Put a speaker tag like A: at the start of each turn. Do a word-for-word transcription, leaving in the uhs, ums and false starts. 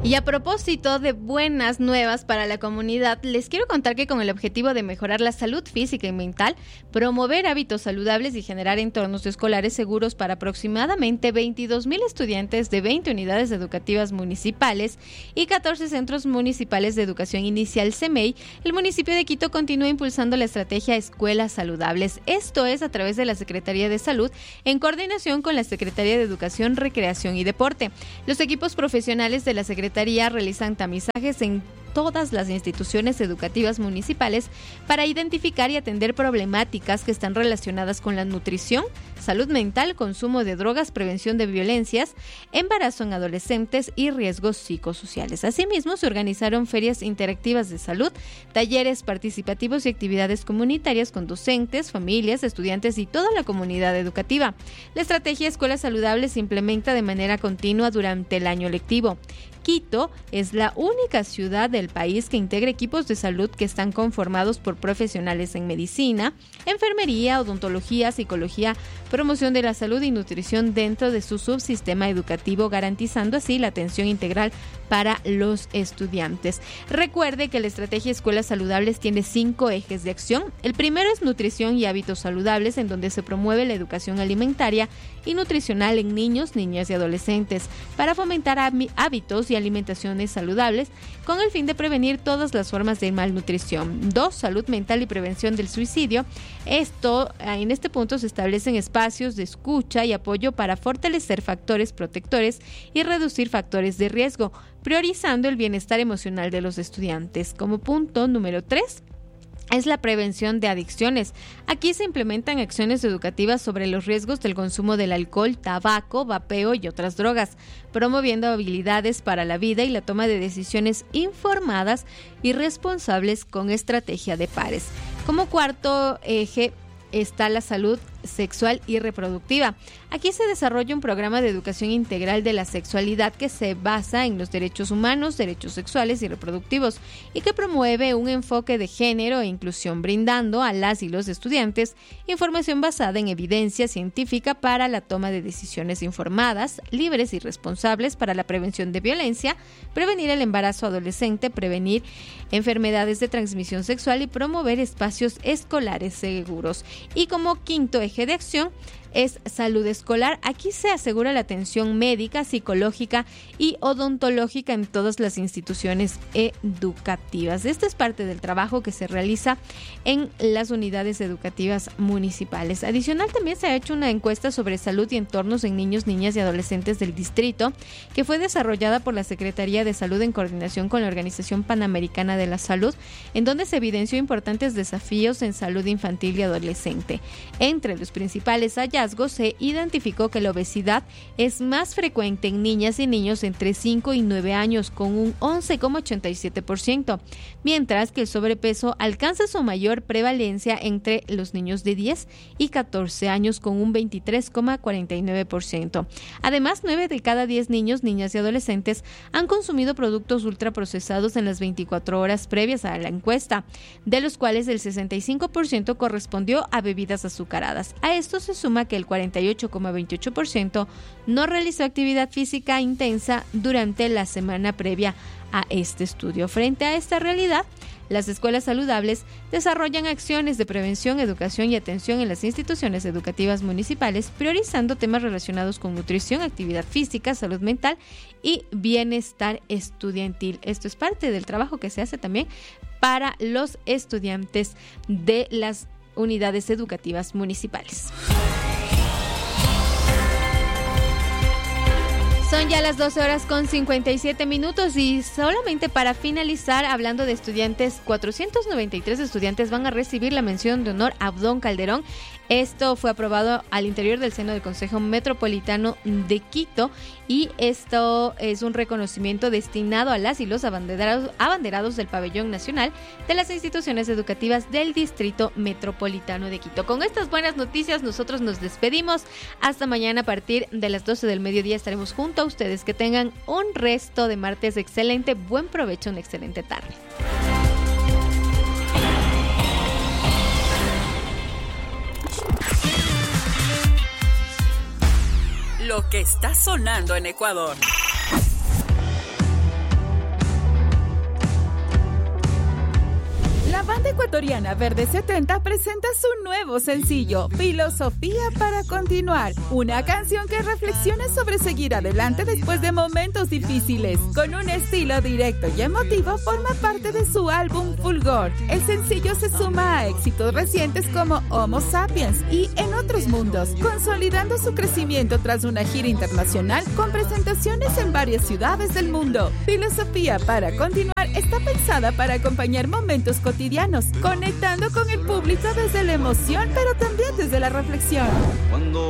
A: Y a propósito de buenas nuevas para la comunidad, les quiero contar que con el objetivo de mejorar la salud física y mental, promover hábitos saludables y generar entornos escolares seguros para aproximadamente veintidós mil estudiantes de veinte unidades educativas municipales y catorce centros municipales de educación inicial C M E I, el municipio de Quito continúa impulsando la estrategia Escuelas Saludables. Esto es a través de la Secretaría de Salud en coordinación con la Secretaría de Educación, Recreación y Deporte. Los equipos profesionales de la Secretaría realizan tamizajes en todas las instituciones educativas municipales para identificar y atender problemáticas que están relacionadas con la nutrición, salud mental, consumo de drogas, prevención de violencias, embarazo en adolescentes y riesgos psicosociales. Asimismo, se organizaron ferias interactivas de salud, talleres participativos y actividades comunitarias con docentes, familias, estudiantes y toda la comunidad educativa. La estrategia Escuelas Saludables se implementa de manera continua durante el año lectivo. Quito es la única ciudad del país que integra equipos de salud que están conformados por profesionales en medicina, enfermería, odontología, psicología, promoción de la salud y nutrición dentro de su subsistema educativo, garantizando así la atención integral para los estudiantes. Recuerde que la estrategia Escuelas Saludables tiene cinco ejes de acción. El primero es nutrición y hábitos saludables, en donde se promueve la educación alimentaria y nutricional en niños, niñas y adolescentes para fomentar hábitos y alimentaciones saludables con el fin de prevenir todas las formas de malnutrición. Dos, salud mental y prevención del suicidio. Esto, en este punto se establecen espacios de escucha y apoyo para fortalecer factores protectores y reducir factores de riesgo, priorizando el bienestar emocional de los estudiantes. Como punto número tres, es la prevención de adicciones. Aquí se implementan acciones educativas sobre los riesgos del consumo del alcohol, tabaco, vapeo y otras drogas, promoviendo habilidades para la vida y la toma de decisiones informadas y responsables con estrategia de pares. Como cuarto eje está la salud sexual y reproductiva. Aquí se desarrolla un programa de educación integral de la sexualidad que se basa en los derechos humanos, derechos sexuales y reproductivos y que promueve un enfoque de género e inclusión, brindando a las y los estudiantes información basada en evidencia científica para la toma de decisiones informadas, libres y responsables para la prevención de violencia, prevenir el embarazo adolescente, prevenir enfermedades de transmisión sexual y promover espacios escolares seguros. Y como quinto eje de acción es salud escolar. Aquí se asegura la atención médica, psicológica y odontológica en todas las instituciones educativas. Esto es parte del trabajo que se realiza en las unidades educativas municipales. Adicional, también se ha hecho una encuesta sobre salud y entornos en niños, niñas y adolescentes del distrito, que fue desarrollada por la Secretaría de Salud en coordinación con la Organización Panamericana de la Salud, en donde se evidenció importantes desafíos en salud infantil y adolescente. Entre los principales hallazgos se identificó que la obesidad es más frecuente en niñas y niños entre cinco y nueve años con un once coma ochenta y siete por ciento, mientras que el sobrepeso alcanza su mayor prevalencia entre los niños de diez y catorce años con un veintitrés coma cuarenta y nueve por ciento. Además, nueve de cada diez niños, niñas y adolescentes han consumido productos ultraprocesados en las veinticuatro horas previas a la encuesta, de los cuales el sesenta y cinco por ciento correspondió a bebidas azucaradas. A esto se suma que el cuarenta y ocho coma veintiocho por ciento no realizó actividad física intensa durante la semana previa a este estudio. Frente a esta realidad, las escuelas saludables desarrollan acciones de prevención, educación y atención en las instituciones educativas municipales, priorizando temas relacionados con nutrición, actividad física, salud mental y bienestar estudiantil. Esto es parte del trabajo que se hace también para los estudiantes de las unidades educativas municipales. Son ya las doce horas con cincuenta y siete minutos y solamente para finalizar, hablando de estudiantes, cuatrocientos noventa y tres estudiantes van a recibir la mención de honor Abdón Calderón. Esto fue aprobado al interior del seno del Consejo Metropolitano de Quito y esto es un reconocimiento destinado a las y los abanderados, abanderados del pabellón nacional de las instituciones educativas del Distrito Metropolitano de Quito. Con estas buenas noticias nosotros nos despedimos. Hasta mañana a partir de las doce del mediodía estaremos junto a ustedes. Que tengan un resto de martes excelente, buen provecho, una excelente tarde.
B: Lo que está sonando en Ecuador. banda ecuatoriana Verde setenta presenta su nuevo sencillo, Filosofía para Continuar, una canción que reflexiona sobre seguir adelante después de momentos difíciles. Con un estilo directo y emotivo, forma parte de su álbum Fulgor. El sencillo se suma a éxitos recientes como Homo Sapiens y En Otros Mundos, consolidando su crecimiento tras una gira internacional con presentaciones en varias ciudades del mundo. Filosofía para Continuar está pensada para acompañar momentos cotidianos, conectando con el público desde la emoción, pero también desde la reflexión.